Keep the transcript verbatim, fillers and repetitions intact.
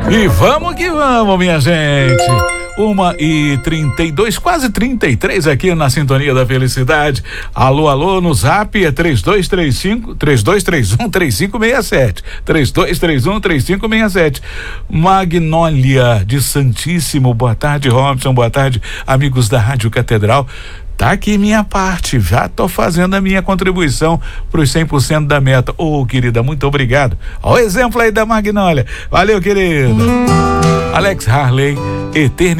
E vamos que vamos, minha gente. Uma e trinta e dois, quase trinta e três aqui na Sintonia da Felicidade. Alô, alô, no zap é três dois três cinco, três dois três um, três cinco seis sete. três dois três um, três cinco seis sete. Magnólia de Santíssimo. Boa tarde, Robson. Boa tarde, amigos da Rádio Catedral. Tá aqui minha parte, já tô fazendo a minha contribuição pros cem por cento da meta. Ô, oh, querida, muito obrigado. Ó o exemplo aí da Magnólia. Valeu, querido. Alex Harley, Eternidade.